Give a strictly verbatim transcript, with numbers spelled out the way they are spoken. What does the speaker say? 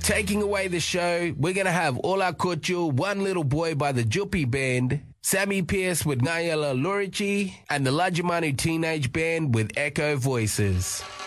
Taking away the show, we're going to have Ola Kochu, One Little Boy by the Juppie Band, Sammy Pierce with Ngayala Lurichi, and the Lajimanu Teenage Band with Echo Voices.